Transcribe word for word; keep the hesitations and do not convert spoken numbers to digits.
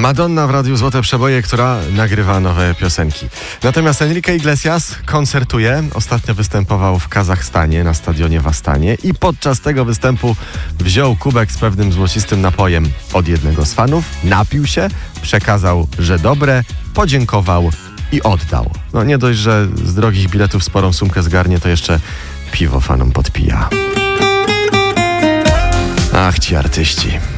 Madonna w Radiu Złote Przeboje, która nagrywa nowe piosenki. Natomiast Enrique Iglesias koncertuje. Ostatnio występował w Kazachstanie, na stadionie w Astanie i podczas tego występu wziął kubek z pewnym złocistym napojem od jednego z fanów, napił się, przekazał, że dobre, podziękował i oddał. No nie dość, że z drogich biletów sporą sumkę zgarnie, to jeszcze piwo fanom podpija. Ach, ci artyści.